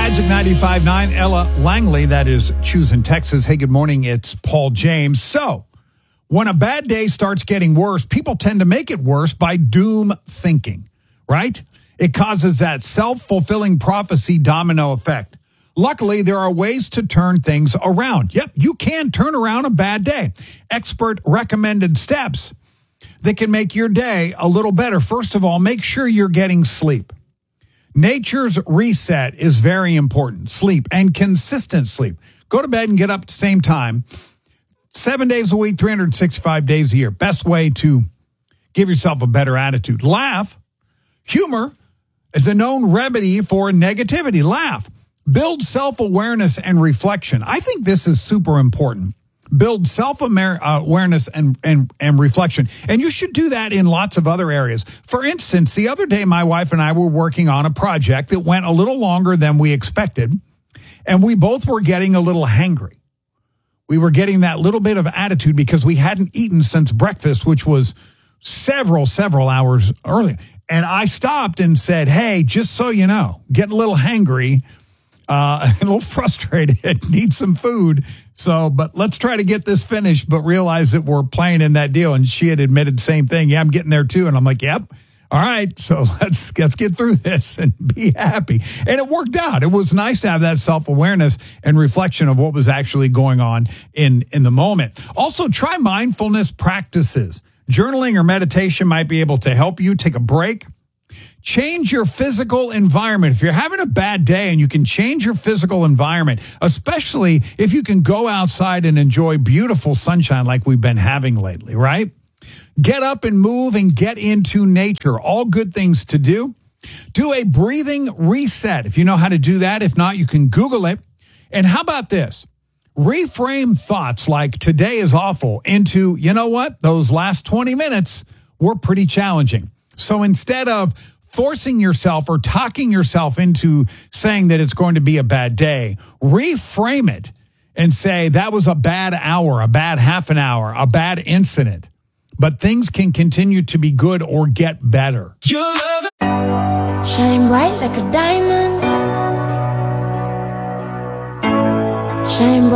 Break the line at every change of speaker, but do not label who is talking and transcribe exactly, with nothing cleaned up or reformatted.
Magic ninety-five point nine, Ella Langley, that is choosing Texas. Hey, good morning. It's Paul James. So, when a bad day starts getting worse, people tend to make it worse by doom thinking, right? It causes that self-fulfilling prophecy domino effect. Luckily, there are ways to turn things around. Yep, you can turn around a bad day. Expert recommended steps that can make your day a little better. First of all, make sure you're getting sleep. Nature's reset is very important. Sleep and consistent sleep. Go to bed and get up at the same time. Seven days a week, three hundred sixty-five days a year. Best way to give yourself a better attitude. Laugh. Humor is a known remedy for negativity. Laugh. Build self-awareness and reflection. I think this is super important. Build self-awareness and, and, and reflection. And you should do that in lots of other areas. For instance, the other day, my wife and I were working on a project that went a little longer than we expected, and we both were getting a little hangry. We were getting that little bit of attitude because we hadn't eaten since breakfast, which was several, several hours earlier. And I stopped and said, hey, just so you know, getting a little hangry, uh, a little frustrated, need some food. So, but let's try to get this finished, but realize that we're playing in that deal. And she had admitted the same thing. Yeah, I'm getting there too. And I'm like, yep. All right. So let's, let's get through this and be happy. And it worked out. It was nice to have that self-awareness and reflection of what was actually going on in, in the moment. Also, try mindfulness practices. Journaling or meditation might be able to help you take a break. Change your physical environment. If you're having a bad day and you can change your physical environment, especially if you can go outside and enjoy beautiful sunshine like we've been having lately, right? Get up and move and get into nature. All good things to do. Do a breathing reset if you know how to do that. If not, you can Google it. And how about this? Reframe thoughts like today is awful into, you know what? Those last twenty minutes were pretty challenging. So instead of forcing yourself or talking yourself into saying that it's going to be a bad day, reframe it and say that was a bad hour, a bad half an hour, a bad incident. But things can continue to be good or get better.
Shine bright like a diamond. Shine bright.